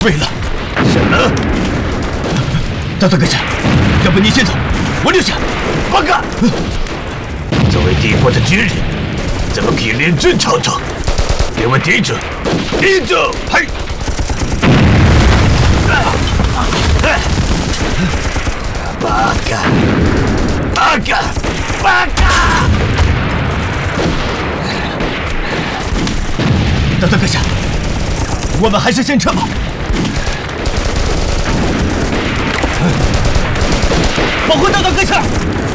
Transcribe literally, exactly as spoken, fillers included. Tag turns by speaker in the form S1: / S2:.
S1: 为了
S2: 什么？
S1: 大大阁下，要不你先走，我留下。
S2: 八嘎！作为帝国的军人，怎么可以连阵操作？给我顶住！顶住！嘿！八嘎！八嘎！八嘎！
S1: 大大阁下，我们还是先撤吧。保护大大阁下！